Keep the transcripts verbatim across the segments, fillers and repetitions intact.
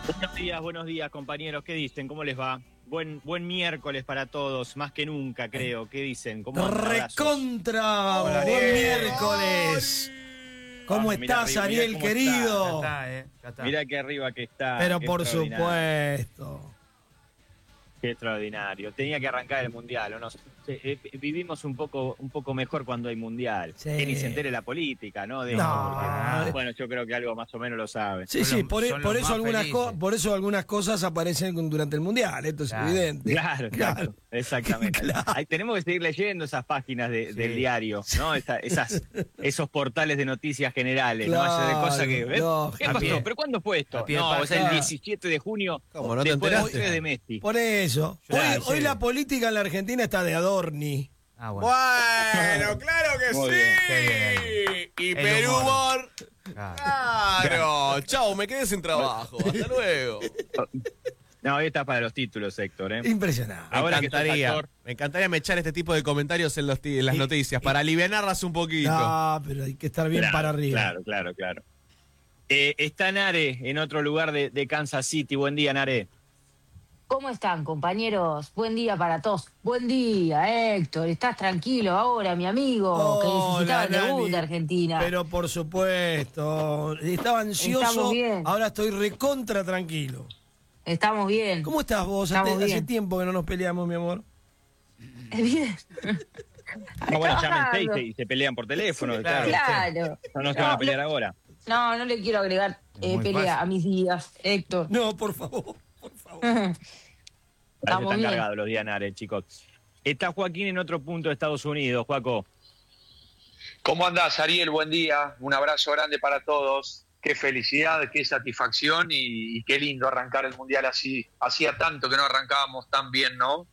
Buenos días, buenos días, compañeros. ¿Qué dicen? ¿Cómo les va? Buen, buen miércoles para todos, más que nunca, creo. ¿Qué dicen? ¿Cómo andan? Abrazos. ¡Recontra! Hola, ¡Buen Ariel. miércoles! ¿Cómo Ah, mirá, estás, mirá Ariel, cómo querido? Ya está, eh. Ya está. Mirá que arriba que está. Pero qué por extraordinario, supuesto. Qué extraordinario. Tenía que arrancar el mundial, ¿o no? Eh, eh, vivimos un poco, un poco mejor cuando hay mundial. Sí. Que ni se entere la política, ¿no? De No. porque, bueno, yo creo que algo más o menos lo sabe. Sí, Son sí, los- por, e- son por los eso más algunas felices. co- por eso algunas cosas aparecen durante el mundial, esto es Claro. evidente. Claro, Claro. claro, exactamente. Claro. Ahí tenemos que seguir leyendo esas páginas de- Sí. del diario, ¿no? Esa- esas, esos portales de noticias generales, ¿no? Esas de Claro, cosas que. ¿eh? lógico. ¿Qué A pasó? pie- ¿Pero cuándo fue esto? a pie de No, o sea, el página. diecisiete de junio, ¿Cómo, no te después del enteraste? tres de Messi. Por eso. Yo Hoy, la hoy hice. la política en la Argentina está de adorni. Ah, bueno. Bueno, claro que Muy sí. bien. Qué Y El Perú humor. humor. Claro. Claro. Chau, me quedé sin trabajo. Hasta luego. No, hoy está para los títulos, Héctor, ¿eh? Impresionante. Me Ahora que sos encantaría, actor. me encantaría me echar este tipo de comentarios en, los ti- en las Y- noticias para alivianarlas un poquito. No, pero hay que estar bien Claro, para arriba. Claro, claro, claro. Eh, está Nare en otro lugar de, de Kansas City. Buen día, Nare. ¿Cómo están, compañeros? Buen día para todos. Buen día, Héctor. ¿Estás tranquilo ahora, mi amigo? que necesitaba el Hola, debut Nani. de Argentina. Pero por supuesto. Estaba ansioso. Estamos bien. Ahora estoy recontra tranquilo. Estamos bien. ¿Cómo estás vos? Estamos Hace, hace bien. tiempo que no nos peleamos, mi amor. Bien. No, bueno, llámense y Trabajando. se, y se pelean por teléfono, claro. Claro. No, no se van a No, pelear no. ahora. No, no le quiero agregar eh, Muy pelea fácil. a mis días, Héctor. No, por favor, por favor. Parece Estamos están bien. cargados los días, Nare, chicos. Está Joaquín en otro punto de Estados Unidos, Joaco. ¿Cómo andás, Ariel? Buen día. Un abrazo grande para todos. Qué felicidad, qué satisfacción y, y qué lindo arrancar el Mundial así. Hacía tanto que no arrancábamos tan bien, ¿no?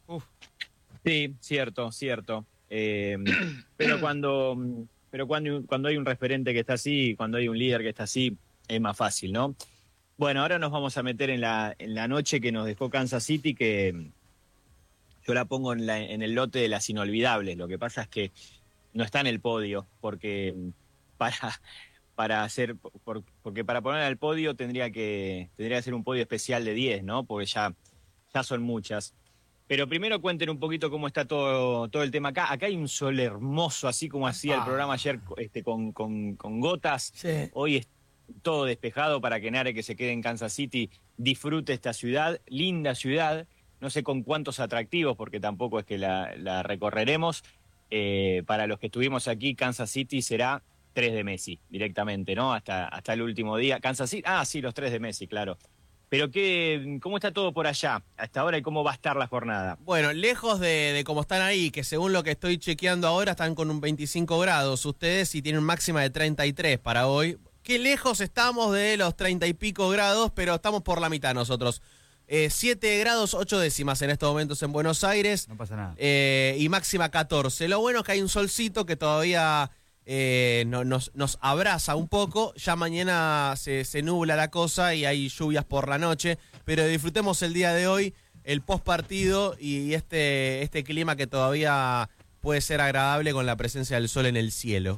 Sí, cierto, cierto. Eh, pero cuando, pero cuando, cuando hay un referente que está así, cuando hay un líder que está así, es más fácil, ¿no? Bueno, ahora nos vamos a meter en la, en la noche que nos dejó Kansas City, que yo la pongo en, la, en el lote de las inolvidables. Lo que pasa es que no está en el podio, porque para, para hacer, por- porque para poner al podio tendría que, tendría que ser un podio especial de diez, ¿no? Porque ya, ya son muchas. Pero primero cuenten un poquito cómo está todo, todo el tema acá. Acá hay un sol hermoso, así como hacía el Ah. programa ayer este, con, con, con gotas. Sí. Hoy es todo despejado para que Nare, que se quede en Kansas City, disfrute esta ciudad, linda ciudad. No sé con cuántos atractivos, porque tampoco es que la, la recorreremos. Eh, para los que estuvimos aquí, Kansas City será tres de Messi directamente, ¿no? Hasta, hasta el último día. Kansas City, ah, sí, los tres de Messi, claro. Pero qué, ¿cómo está todo por allá hasta ahora y cómo va a estar la jornada? Bueno, lejos de, de cómo están ahí, que según lo que estoy chequeando ahora están con un veinticinco grados ustedes y tienen máxima de treinta y tres para hoy. Qué lejos estamos de los treinta y pico grados, pero estamos por la mitad nosotros. Eh, siete grados ocho décimas en estos momentos en Buenos Aires. No pasa nada. Eh, y máxima catorce. Lo bueno es que hay un solcito que todavía eh, no- nos, nos abraza un poco. Ya mañana se, se nubla la cosa y hay lluvias por la noche. Pero disfrutemos el día de hoy, el post partido y este, este clima que todavía puede ser agradable con la presencia del sol en el cielo.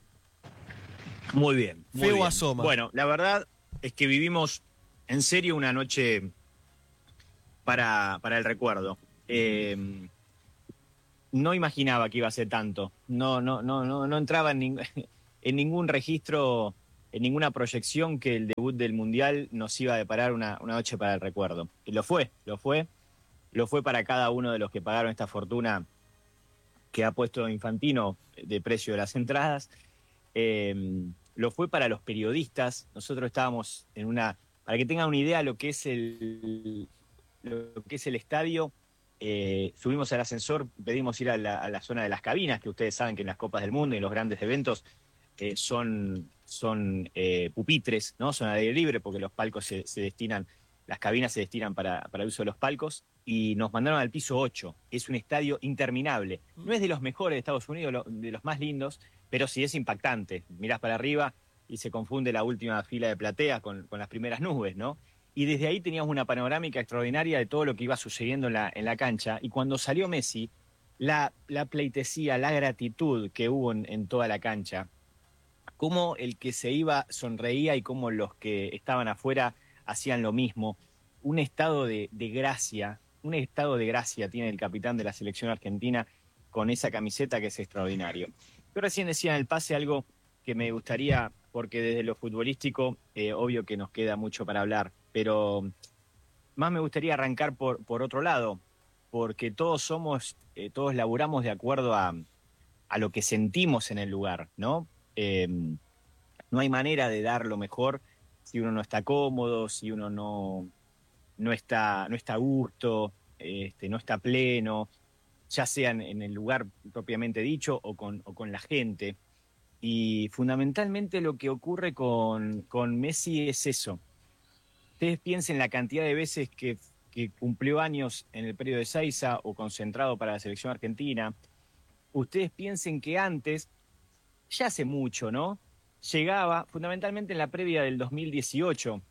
Muy bien. Muy Feo bien. asoma. Bueno, la verdad es que vivimos en serio una noche para, para el recuerdo. Eh, no imaginaba que iba a ser tanto. No, no, no, no, no entraba en, ning- en ningún registro, en ninguna proyección que el debut del Mundial nos iba a deparar una, una noche para el recuerdo. Y lo fue, lo fue. Lo fue para cada uno de los que pagaron esta fortuna que ha puesto Infantino de precio de las entradas. Eh, lo fue para los periodistas. Nosotros estábamos en una... Para que tengan una idea lo que es el, lo que es el estadio, eh, subimos al ascensor, pedimos ir a la, a la zona de las cabinas, que ustedes saben que en las Copas del Mundo y en los grandes eventos eh, son, son eh, pupitres, ¿no? Son al aire libre porque los palcos se, se destinan, las cabinas se destinan para, para el uso de los palcos, y nos mandaron al piso ocho. Es un estadio interminable. No es de los mejores de Estados Unidos, lo- de los más lindos, pero sí es impactante. Mirás para arriba y se confunde la última fila de platea con, con las primeras nubes, ¿no? Y desde ahí teníamos una panorámica extraordinaria de todo lo que iba sucediendo en la, en la cancha. Y cuando salió Messi, la, la pleitesía, la gratitud que hubo en, en toda la cancha, cómo el que se iba sonreía y cómo los que estaban afuera hacían lo mismo. Un estado de, de gracia, un estado de gracia tiene el capitán de la selección argentina con esa camiseta que es extraordinario. Yo recién decía en el pase algo que me gustaría, porque desde lo futbolístico, eh, obvio que nos queda mucho para hablar, pero más me gustaría arrancar por, por otro lado, porque todos somos, eh, todos laburamos de acuerdo a, a lo que sentimos en el lugar, ¿no? Eh, no hay manera de dar lo mejor si uno no está cómodo, si uno no, no, está, no está a gusto, este, no está pleno, ya sea en, en el lugar propiamente dicho o con, o con la gente. Y fundamentalmente lo que ocurre con, con Messi es eso. Ustedes piensen la cantidad de veces que, que cumplió años en el periodo de Seiza o concentrado para la selección argentina. Ustedes piensen que antes, ya hace mucho, ¿no? Llegaba, fundamentalmente en la previa del dos mil dieciocho,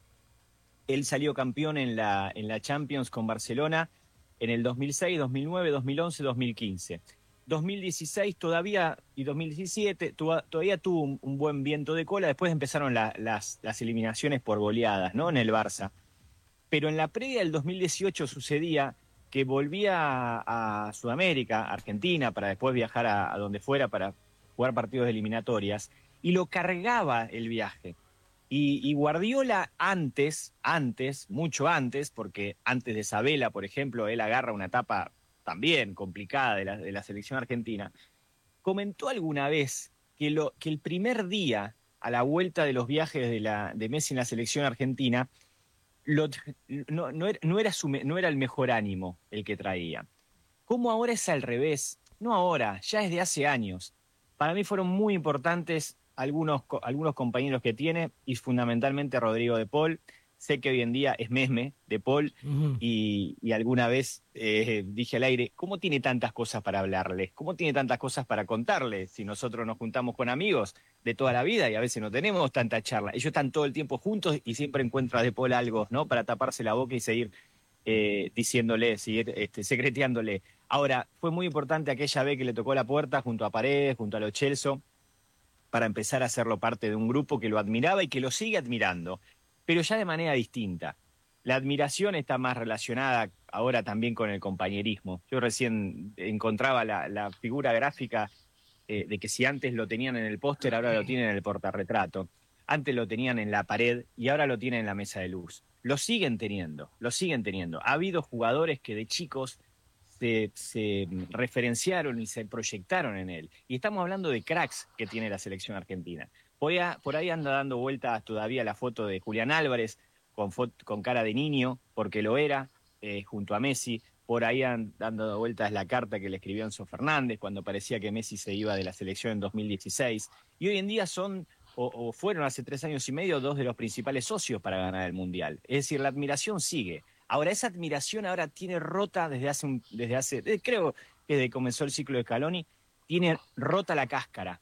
él salió campeón en la, en la Champions con Barcelona en el dos mil seis, dos mil nueve, dos mil once, dos mil quince. dos mil dieciséis todavía y dos mil diecisiete tuvo, todavía tuvo un, un buen viento de cola. Después empezaron la, las, las eliminaciones por goleadas, ¿no? En el Barça. Pero en la previa del dos mil dieciocho sucedía que volvía a, a Sudamérica, Argentina, para después viajar a, a donde fuera para jugar partidos de eliminatorias, y lo cargaba el viaje. Y, y Guardiola antes, antes, mucho antes, porque antes de Sabela, por ejemplo, él agarra una etapa también complicada de la, de la selección argentina, comentó alguna vez que, lo, que el primer día a la vuelta de los viajes de, la, de Messi en la selección argentina, lo, no, no, era, no, era su, no era el mejor ánimo el que traía. ¿Cómo ahora es al revés? No ahora, ya desde hace años. Para mí fueron muy importantes algunos, algunos compañeros que tiene, y fundamentalmente Rodrigo de Paul. Sé que hoy en día es meme de Paul, uh-huh. y, y alguna vez eh, dije al aire, ¿cómo tiene tantas cosas para hablarles? ¿Cómo tiene tantas cosas para contarles? Si nosotros nos juntamos con amigos de toda la vida y a veces no tenemos tanta charla. Ellos están todo el tiempo juntos y siempre encuentra de Paul algo, ¿no? Para taparse la boca y seguir eh, diciéndole, seguir este, secreteándole. Ahora, fue muy importante aquella vez que le tocó la puerta junto a Paredes, junto a Lo Celso, para empezar a hacerlo parte de un grupo que lo admiraba y que lo sigue admirando, pero ya de manera distinta. La admiración está más relacionada ahora también con el compañerismo. Yo recién encontraba la, la figura gráfica eh, de que si antes lo tenían en el póster, ahora lo tienen en el portarretrato. Antes lo tenían en la pared y ahora lo tienen en la mesa de luz. Lo siguen teniendo, lo siguen teniendo. Ha habido jugadores que de chicos se, se referenciaron y se proyectaron en él. Y estamos hablando de cracks que tiene la selección argentina. Por ahí, por ahí anda dando vueltas todavía la foto de Julián Álvarez con, foto, con cara de niño, porque lo era, eh, junto a Messi. Por ahí anda dando vueltas la carta que le escribió Enzo Fernández cuando parecía que Messi se iba de la selección en dos mil dieciséis. Y hoy en día son, o, o fueron hace tres años y medio, dos de los principales socios para ganar el Mundial. Es decir, la admiración sigue. Ahora, esa admiración ahora tiene rota desde hace, un, desde hace desde, creo que desde que comenzó el ciclo de Scaloni, tiene rota la cáscara.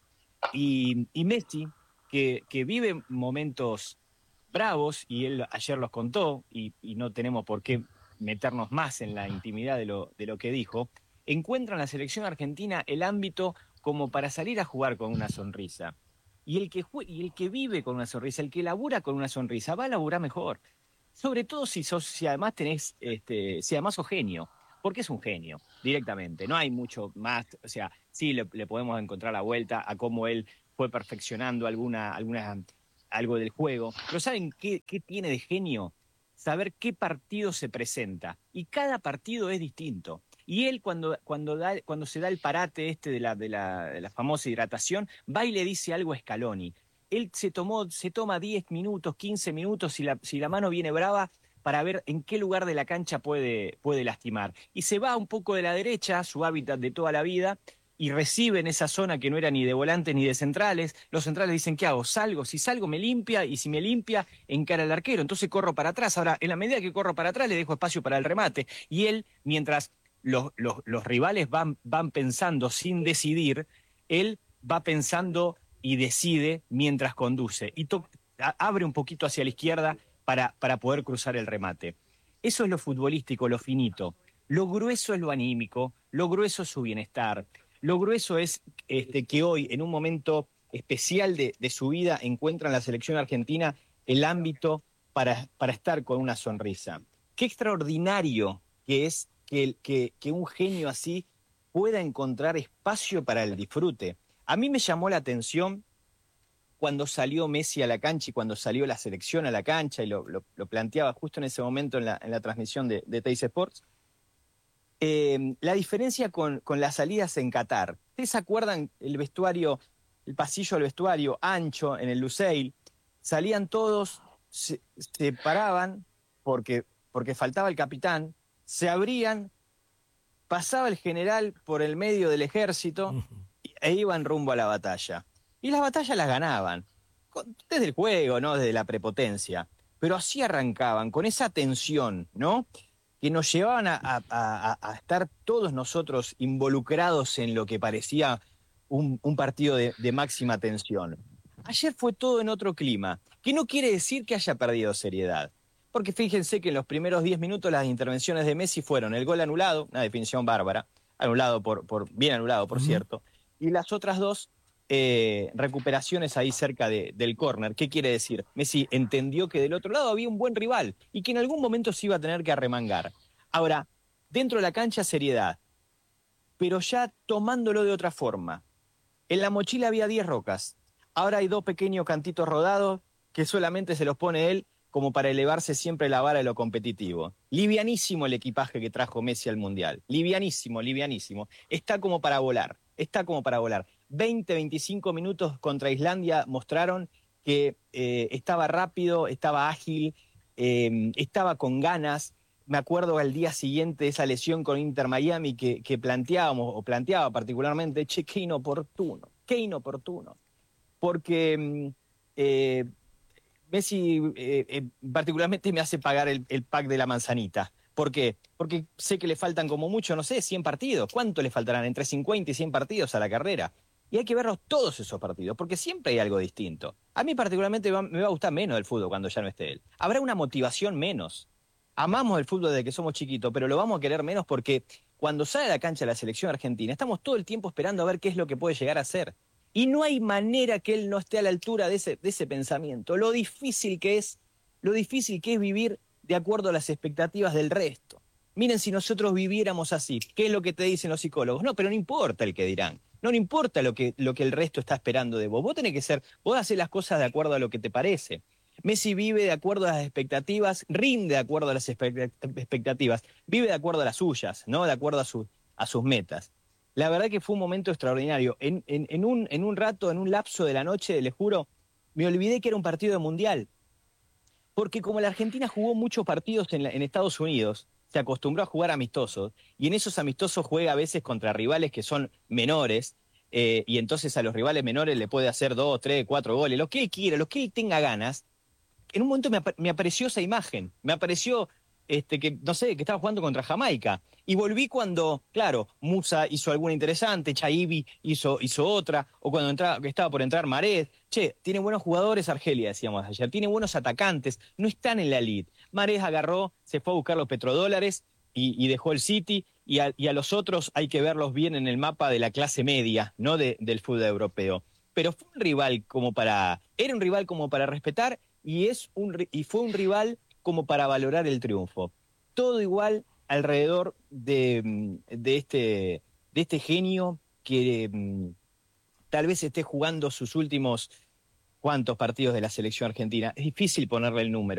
Y, y Messi, que, que vive momentos bravos, y él ayer los contó, y, y no tenemos por qué meternos más en la intimidad de lo, de lo que dijo, encuentra en la selección argentina el ámbito como para salir a jugar con una sonrisa. Y el que, y el que vive con una sonrisa, el que labura con una sonrisa, va a laburar mejor. Sobre todo si, sos, si además tenés, este, si además sos genio, porque es un genio, directamente. No hay mucho más, o sea, sí le, le podemos encontrar la vuelta a cómo él fue perfeccionando alguna, alguna, algo del juego. Pero ¿saben qué, qué tiene de genio? Saber qué partido se presenta. Y cada partido es distinto. Y él cuando, cuando, da, cuando se da el parate este de la, de, la, de la famosa hidratación, va y le dice algo a Scaloni. Él se, tomó, se toma diez minutos, quince minutos, si la, si la mano viene brava, para ver en qué lugar de la cancha puede, puede lastimar. Y se va un poco de la derecha, su hábitat de toda la vida, y recibe en esa zona que no era ni de volantes ni de centrales. Los centrales dicen, ¿qué hago? Salgo, si salgo me limpia, y si me limpia, encara al arquero. Entonces corro para atrás. Ahora, en la medida que corro para atrás, le dejo espacio para el remate. Y él, mientras los, los, los rivales van, van pensando sin decidir, él va pensando y decide mientras conduce. Y to- abre un poquito hacia la izquierda para, para poder cruzar el remate. Eso es lo futbolístico, lo finito. Lo grueso es lo anímico, lo grueso es su bienestar. Lo grueso es este, que hoy, en un momento especial de, de su vida, encuentra en la selección argentina el ámbito para, para estar con una sonrisa. Qué extraordinario que es que, que, que un genio así pueda encontrar espacio para el disfrute. A mí me llamó la atención cuando salió Messi a la cancha y cuando salió la selección a la cancha, y lo, lo, lo planteaba justo en ese momento en la, en la transmisión de, de Teis Sports, eh, la diferencia con, con las salidas en Qatar. ¿Ustedes se acuerdan el vestuario, el pasillo del vestuario ancho en el Lusail? Salían todos, se, se paraban porque, porque faltaba el capitán, se abrían, pasaba el general por el medio del ejército e iban rumbo a la batalla. Y las batallas las ganaban, desde el juego, ¿no? Desde la prepotencia. Pero así arrancaban, con esa tensión, ¿no? Que nos llevaban a, a, a, a estar todos nosotros involucrados en lo que parecía un, un partido de, de máxima tensión. Ayer fue todo en otro clima, que no quiere decir que haya perdido seriedad. Porque fíjense que en los primeros diez minutos las intervenciones de Messi fueron el gol anulado, una definición bárbara, anulado por, por bien anulado, por uh-huh. cierto, y las otras dos eh, recuperaciones ahí cerca de, del córner. ¿Qué quiere decir? Messi entendió que del otro lado había un buen rival y que en algún momento se iba a tener que arremangar. Ahora, dentro de la cancha, seriedad, pero ya tomándolo de otra forma. En la mochila había diez rocas, ahora hay dos pequeños cantitos rodados que solamente se los pone él como para elevarse siempre la vara de lo competitivo. Livianísimo el equipaje que trajo Messi al Mundial. Livianísimo, livianísimo. Está como para volar, está como para volar. veinte, veinticinco minutos contra Islandia mostraron que eh, estaba rápido, estaba ágil, eh, estaba con ganas. Me acuerdo al día siguiente de esa lesión con Inter Miami que, que planteábamos, o planteaba particularmente, che, qué inoportuno, qué inoportuno. Porque eh, Messi eh, eh, particularmente me hace pagar el, el pack de la manzanita. ¿Por qué? Porque sé que le faltan como mucho, no sé, cien partidos. ¿Cuánto le faltarán? Entre cincuenta y cien partidos a la carrera. Y hay que verlos todos esos partidos, porque siempre hay algo distinto. A mí particularmente me va a gustar menos el fútbol cuando ya no esté él. Habrá una motivación menos. Amamos el fútbol desde que somos chiquitos, pero lo vamos a querer menos porque cuando sale a la cancha la selección argentina, estamos todo el tiempo esperando a ver qué es lo que puede llegar a ser. Y no hay manera que él no esté a la altura de ese, de ese pensamiento. Lo difícil que es, lo difícil que es vivir de acuerdo a las expectativas del resto. Miren, si nosotros viviéramos así, ¿qué es lo que te dicen los psicólogos? No, pero no importa el que dirán. No, no importa lo que, lo que el resto está esperando de vos. Vos tenés que ser, vos haces las cosas de acuerdo a lo que te parece. Messi vive de acuerdo a las expectativas, rinde de acuerdo a las expectativas, vive de acuerdo a las suyas, ¿no? De acuerdo a, su, a sus metas. La verdad que fue un momento extraordinario. En, en, en, un, en un rato, en un lapso de la noche, les juro, me olvidé que era un partido de mundial. Porque como la Argentina jugó muchos partidos en, la, en Estados Unidos, se acostumbró a jugar amistosos, y en esos amistosos juega a veces contra rivales que son menores, eh, y entonces a los rivales menores le puede hacer dos, tres, cuatro goles, lo que él quiera, lo que él tenga ganas. En un momento me, ap me apareció esa imagen, me apareció este, que, no sé, que estaba jugando contra Jamaica, y volví cuando, claro, Musa hizo alguna interesante, Chaibi hizo, hizo otra, o cuando entraba, estaba por entrar Mahrez. Che, tiene buenos jugadores Argelia, decíamos ayer, tiene buenos atacantes, no están en la elite. Mahrez agarró, se fue a buscar los petrodólares y, y dejó el City, y a, y a los otros hay que verlos bien en el mapa de la clase media, no de, del fútbol europeo. Pero fue un rival como para, era un rival como para respetar, y, es un, y fue un rival como para valorar el triunfo. Todo igual alrededor de, de, este, de este genio que um, tal vez esté jugando sus últimos cuantos partidos de la selección argentina. Es difícil ponerle el número.